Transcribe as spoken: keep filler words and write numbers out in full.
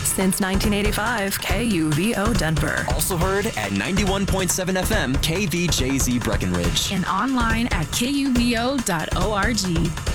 Since nineteen eighty-five, K U V O Denver. Also heard at ninety-one point seven F M, K V J Z Breckenridge. And online at K U V O dot org.